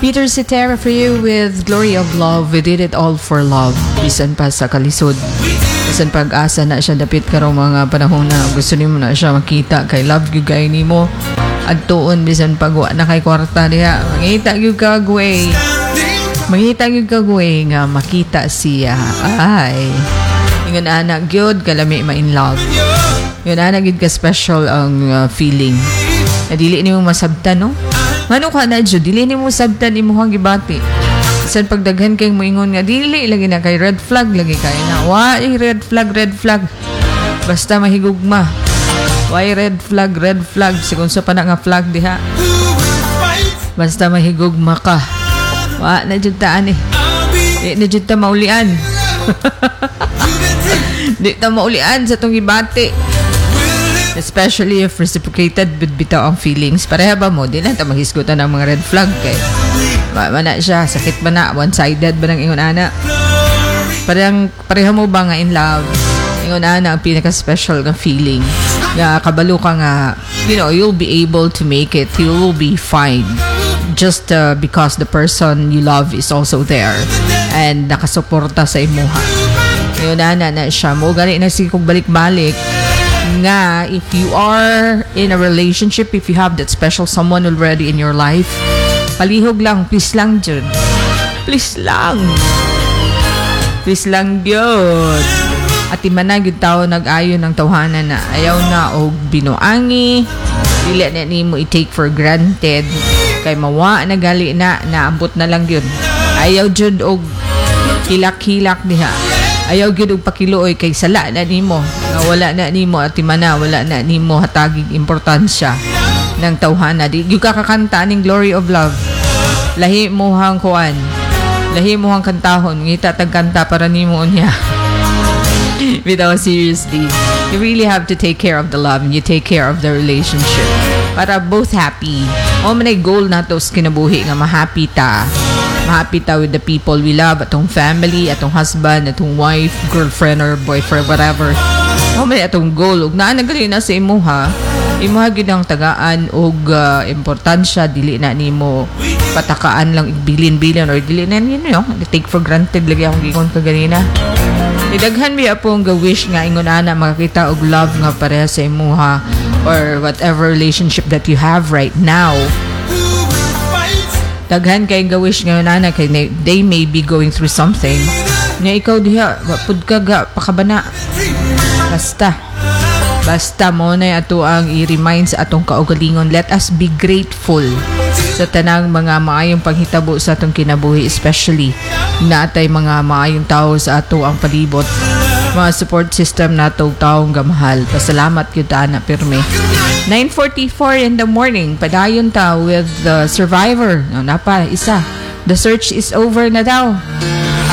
Peter Cetera for you with Glory of Love. We did it all for love. Bisan pa sa kalisod. Bisan pag-asa na siya dapit karong mga panahon na gusto nimo na siya makita kay love you gay nimo. At tuon bisan pagwa na kay kwarta diha. Mangita gyud ka gway. Mangita gyud ka gway nga makita siya. Ay. Ingon anak gyud kalami ma in love. Yun anak gyud ka special ang feeling. Na dili nimo masabtan no. Mano ka na dyan, dili ni mo sabtan imuhang gibati. Isan pagdaghan kayong moingon nga, dili lagi na kay red flag, lagi kayo na, why red flag. Basta mahigugma. Why red flag, sigun sa pa na nga flag diha. Basta mahigugma ka. Wa na dyan taan eh. Di na dyan ta maulian. Di ta maulian sa tong gibati. Especially if reciprocated with bitaw ang feelings. Pareha ba mo? Di lang ta maghisgutan ng mga red flag kay mana siya, sakit ba na? One-sided ba ng ingon ana? Pareha mo ba nga in love? Ingon ana ang pinaka-special na feeling. Nga kabalo ka nga, you know, you'll be able to make it. You will be fine. Just because the person you love is also there. And nakasuporta sa imuha. Ingon ana na siya. Mo gani na si kong balik-balik. Nga, if you are in a relationship, if you have that special someone already in your life, palihog lang, please lang dyan. Please lang yun. At imanag yung tao nag-ayon ng tawhanan na ayaw na o binuangi, dili na ni mo i-take for granted, kay mawa na gali na, naambot na lang yun. Ayaw dyan o hilak-hilak diha. Ayaw gyud og pakiluoy kay sala na nimo. Wala na nimo at timana, wala na nimo hatagig importansya ng tawhana. Di gyud kakanta ning Glory of Love. Lahi mo hang kuan. Lahi mo hang kantahon, ngita tag kanta para nimo unya. Without seriously, you really have to take care of the love and you take care of the relationship para both happy. O man ay goal nato sa kinabuhi nga ma-happy ta with the people we love, atong family, atong husband, atong wife, girlfriend or boyfriend, whatever. O may atong goal ug naa nagali na sa imuha gyud ang tagaan og importansya, dili na nimo patakaan lang bilin or dili na nimo take for granted lagi akong giingon ka ganina. Idaghan mi apong ga-wish nga ingon ana makakita og love nga pareha sa imuha or whatever relationship that you have right now. Daghan kay ga-wish nga nana kay they may be going through something nga ikaw diha pud ka ga pakabana. Basta mo na ato ang i-remind sa atong kaugalingon. Let us be grateful sa tanang mga maayong panghitabo sa atong kinabuhi, especially natay mga maayong tao sa ato ang palibot, mga support system nato taong gamahal. Pasalamat gyud ta na pirme. 9:44 in the morning, padayon ta with the survivor. Napa isa. The search is over na daw.